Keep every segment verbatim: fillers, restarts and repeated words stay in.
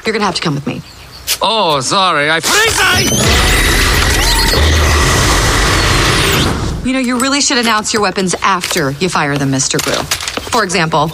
You're gonna have to come with me. Oh, sorry. I freeze! You know, you really should announce your weapons after you fire them, Mister Blue. For example,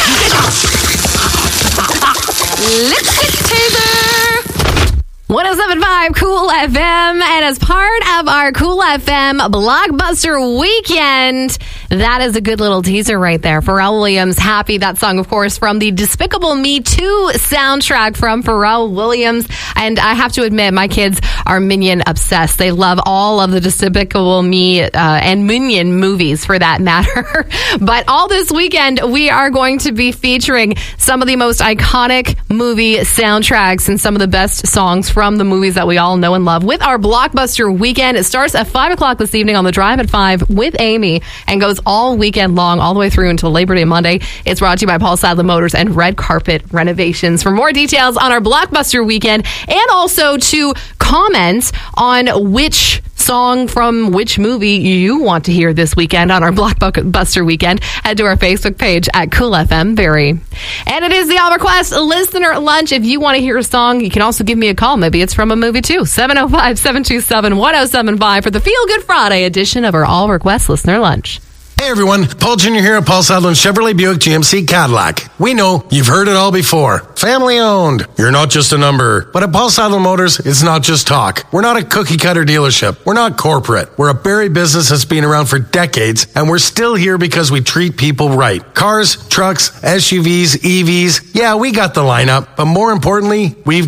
lipstick taser! one oh seven point five Cool F M, and as part of our Cool F M Blockbuster Weekend, that is a good little teaser right there. Pharrell Williams, Happy, that song, of course, from the Despicable Me two soundtrack from Pharrell Williams. And I have to admit, my kids are Minion obsessed. They love all of the Despicable Me uh, and Minion movies, for that matter. But all this weekend, we are going to be featuring some of the most iconic movie soundtracks and some of the best songs from the movies that we all know and love with our Blockbuster Weekend. It starts at five o'clock this evening on The Drive at five with Amy and goes all weekend long, all the way through until Labor Day Monday. It's brought to you by Paul Sadler Motors and Red Carpet Renovations. For more details on our Blockbuster Weekend, and also to comment on which song from which movie you want to hear this weekend on our Blockbuster Weekend, head to our Facebook page at Cool F M Berry. And it is the All Request Listener Lunch. If you want to hear a song, you can also give me a call. Maybe it's from a movie too. seven oh five, seven two seven, one oh seven five for the Feel Good Friday edition of our All Request Listener Lunch. Hey everyone, Paul Junior here at Paul Sadler Chevrolet Buick G M C Cadillac. We know you've heard it all before. Family owned. You're not just a number. But at Paul Sadler Motors, it's not just talk. We're not a cookie cutter dealership. We're not corporate. We're a Barrie business that's been around for decades, and we're still here because we treat people right. Cars, trucks, S U Vs, E Vs, yeah, we got the lineup. But more importantly, we've